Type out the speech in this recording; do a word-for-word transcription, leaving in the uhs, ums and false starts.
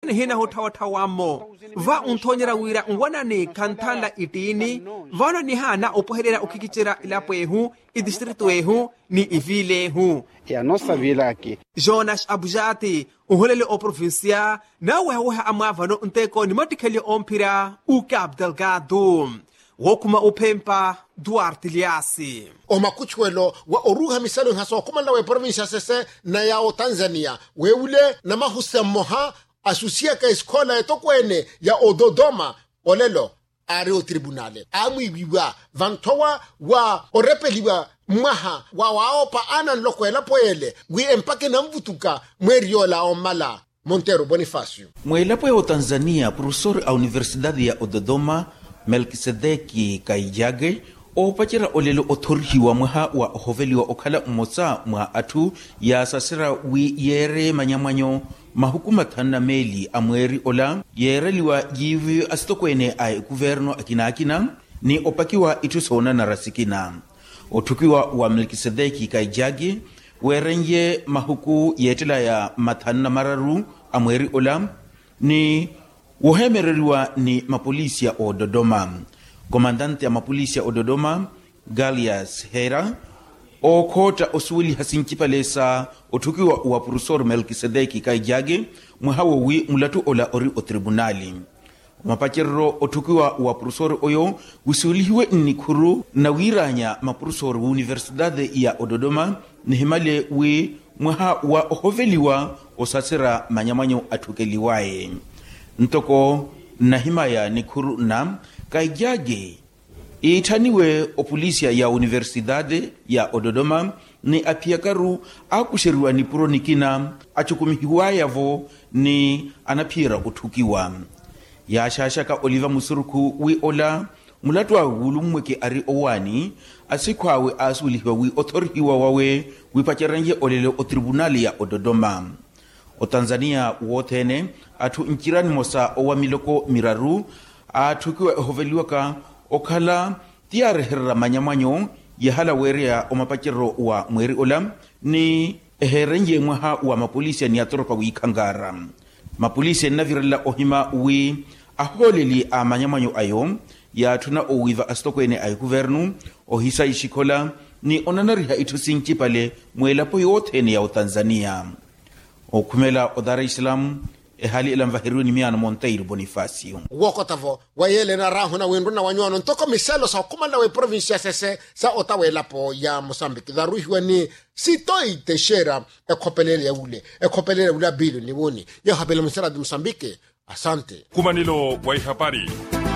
hina hotawatawamo va untonyera wira ngwanani kantala itini vana ni hana opoherera ukikichira ilapwehu idistrito ehu ni ivilehu e a nossa vila aqui. Jonas Abujati uholele o provincia na wehuha amavano nteko ni matikeli ompira u Cabo Delgado wokuma upempa Duarte Liasi o makuchwelo wa oruha misalo haso kuma na we provincia sese na yao Tanzania weule na mahusa moha asusia ka eskola etokwene ya Ododoma olelo ari o tribunale amwibiwa vantowa wa orepeliwa mwaha wa waopa ana lokwela poele wi empake na mvutuka mweriola omala Montero Bonifacio mwelapo ya Tanzania professor a Universidade ya Ododoma Melkisedeki Kaijage o pachira olelo otorhi wa mwaha wa hoveli wa okala mmosa mwa atu ya sasira wi yere manyamanyo mahukuma thana meli amweri ola yere liwa yivi asitokwene ay guverno akina akina ni opakiwa itusona na rasikina otukiwa wa Melkisedeki Kaijage werenye mahuku yetela ya mathana mararu amweri ola ni wohemereriwa ni mapolisi ya Ododoma. Komandante ya mapolisi ya Ododoma Galias Hera o kota osuwili hasinkipalesa otukiwa wa professor Melkisedeki Kaijage mwahawo wi mulatu ola ori o tribunali. Mapachero otukiwa wa professor oyo wisulihiwe nikuru na wiranya maprofessor wa Universidade ya Ododoma ni himale wi mwaha wa ohoveliwa osasira manyamanyo atukeliwae. Ntoko na himaya nikuru na Kaijage itaniwe opolisia ya Universidade ya Ododoma ni apiakaru akushiriwa ni puronikina achukumihiwa yavo ni anapira utukiwa ya shashaka Oliva Musuruku wi ola mulatwa gulumweke ari owani asikwawe asulihiwa wi otorihiwa wawe wipacharanje olele o tribunali ya Ododoma o Tanzania wotene atu nkirani mosa owa miloko miraru atukiwa hoveliwa ka okala tiare herra manyamanyo yahala weria o mapachero wa mweri ola ni herenje mwaha wa mapolisi ni atoropa wikangara mapolisi na virala ohima wi aholeli a manyamanyo ayo ya tuna owiva astokwene ay guvernu o hisa ishikola ni onanariha itusinki pale mwelapo yotene ya Tanzania o kumela o Dar es Salaam e hali ilam vahiruni miano Monteiro Bonifacio wokotavo wayele na rahu na wendu na wanywano ntoko miselo sa kumala we provincia sese sa otawe lapo ya Mozambique daruhiwa ni sitoi teshera e kopelele ya ule e kopelele ula bilu ni woni ya habele msera di Mozambique asante kumanilo wa habari